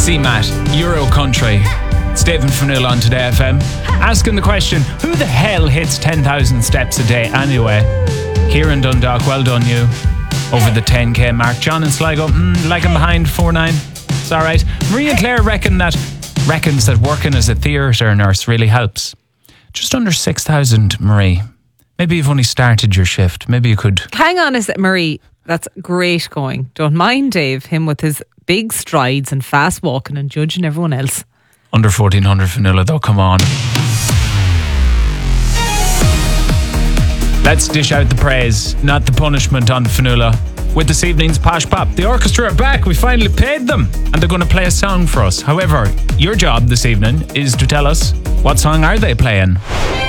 C-Mat, Euro Country. It's Dave and Fionnuala on Today FM. Asking the question, who the hell hits 10,000 steps a day anyway? Kieran Dundalk, well done you. Over the 10k mark. John and Sligo, like him behind 4-9. It's alright. Maria Claire reckons that working as a theatre nurse really helps. Just under 6,000, Marie. Maybe you've only started your shift. Maybe you could... Hang on a sec, Marie. That's great going. Don't mind Dave, him with his big strides and fast walking and judging everyone else. Under 1,400 Fionnuala though, come on. Let's dish out the praise, not the punishment on Fionnuala. With this evening's Posh Pop, the orchestra are back. We finally paid them and they're going to play a song for us. However, your job this evening is to tell us what song are they playing.